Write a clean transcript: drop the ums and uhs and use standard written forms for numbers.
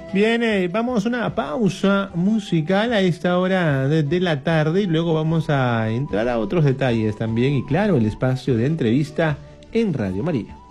Bien, vamos a una pausa musical a esta hora de la tarde y luego vamos a entrar a otros detalles también y claro, el espacio de entrevista en Radio María.